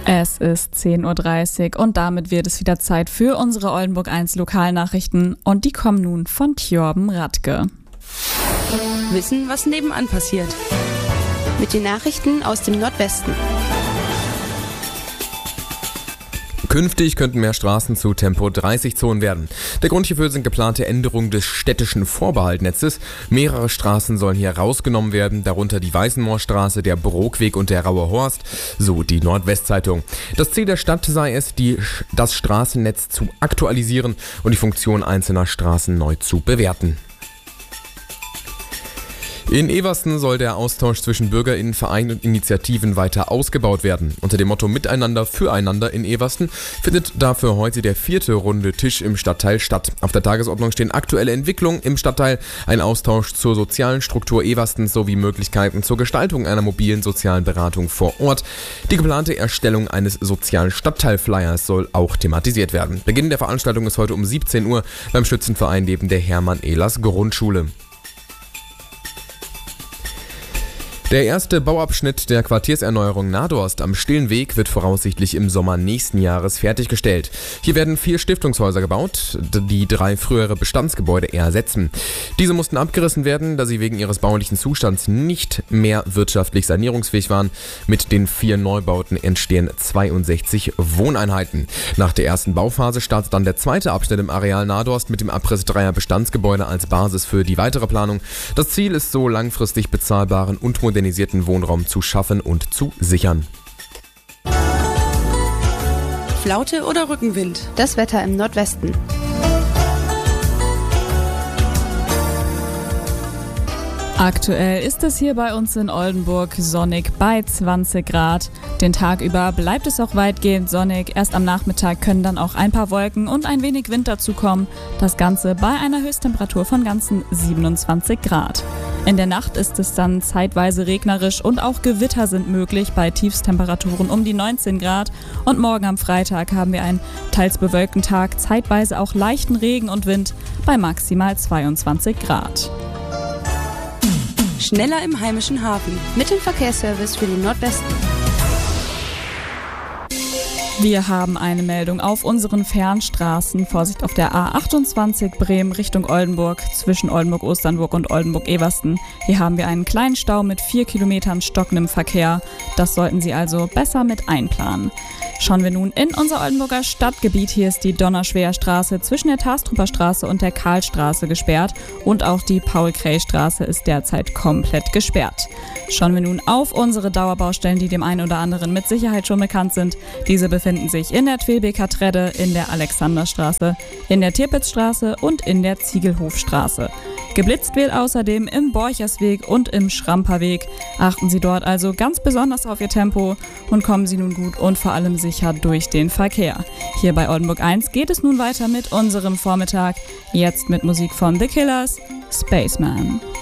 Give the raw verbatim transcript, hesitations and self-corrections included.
Es ist zehn Uhr dreißig und damit wird es wieder Zeit für unsere Oldenburg eins Lokalnachrichten und die kommen nun von Tjorben Radke. Wissen, was nebenan passiert. Mit den Nachrichten aus dem Nordwesten. Künftig könnten mehr Straßen zu Tempo dreißig Zonen werden. Der Grund hierfür sind geplante Änderungen des städtischen Vorbehaltnetzes. Mehrere Straßen sollen hier rausgenommen werden, darunter die Weißenmoorstraße, der Brookweg und der Rauer Horst, so die Nordwestzeitung. Das Ziel der Stadt sei es, die, das Straßennetz zu aktualisieren und die Funktion einzelner Straßen neu zu bewerten. In Eversten soll der Austausch zwischen BürgerInnen, Vereinen und Initiativen weiter ausgebaut werden. Unter dem Motto Miteinander, Füreinander in Eversten findet dafür heute der vierte runde Tisch im Stadtteil statt. Auf der Tagesordnung stehen aktuelle Entwicklungen im Stadtteil, ein Austausch zur sozialen Struktur Everstens sowie Möglichkeiten zur Gestaltung einer mobilen sozialen Beratung vor Ort. Die geplante Erstellung eines sozialen Stadtteilflyers soll auch thematisiert werden. Beginn der Veranstaltung ist heute um siebzehn Uhr beim Schützenverein neben der Hermann-Ehlers Grundschule. Der erste Bauabschnitt der Quartierserneuerung Nadorst am Stillen Weg wird voraussichtlich im Sommer nächsten Jahres fertiggestellt. Hier werden vier Stiftungshäuser gebaut, die drei frühere Bestandsgebäude ersetzen. Diese mussten abgerissen werden, da sie wegen ihres baulichen Zustands nicht mehr wirtschaftlich sanierungsfähig waren. Mit den vier Neubauten entstehen zweiundsechzig Wohneinheiten. Nach der ersten Bauphase startet dann der zweite Abschnitt im Areal Nadorst mit dem Abriss dreier Bestandsgebäude als Basis für die weitere Planung. Das Ziel ist so, langfristig bezahlbaren und modernisierten Wohnraum zu schaffen und zu sichern. Flaute oder Rückenwind? Das Wetter im Nordwesten. Aktuell ist es hier bei uns in Oldenburg sonnig bei zwanzig Grad. Den Tag über bleibt es auch weitgehend sonnig. Erst am Nachmittag können dann auch ein paar Wolken und ein wenig Wind dazukommen. Das Ganze bei einer Höchsttemperatur von ganzen siebenundzwanzig Grad. In der Nacht ist es dann zeitweise regnerisch und auch Gewitter sind möglich bei Tiefstemperaturen um die neunzehn Grad. Und morgen am Freitag haben wir einen teils bewölkten Tag, zeitweise auch leichten Regen und Wind bei maximal zweiundzwanzig Grad. Schneller im heimischen Hafen. Mit dem Verkehrsservice für den Nordwesten. Wir haben eine Meldung auf unseren Fernstraßen. Vorsicht auf der A achtundzwanzig Bremen Richtung Oldenburg zwischen Oldenburg-Osternburg und Oldenburg-Eversten. Hier haben wir einen kleinen Stau mit vier Kilometern stockendem Verkehr. Das sollten Sie also besser mit einplanen. Schauen wir nun in unser Oldenburger Stadtgebiet. Hier ist die Donnerschwer-Straße zwischen der Tastrupper Straße und der Karlstraße gesperrt und auch die Paul-Kray-Straße ist derzeit komplett gesperrt. Schauen wir nun auf unsere Dauerbaustellen, die dem einen oder anderen mit Sicherheit schon bekannt sind. Diese befinden sich in der Twilbeker Tredde, in der Alexanderstraße, in der Tirpitzstraße und in der Ziegelhofstraße. Geblitzt wird außerdem im Borchersweg und im Schramperweg. Achten Sie dort also ganz besonders auf Ihr Tempo und kommen Sie nun gut und vor allem sicher durch den Verkehr. Hier bei Oldenburg eins geht es nun weiter mit unserem Vormittag. Jetzt mit Musik von The Killers, Spaceman.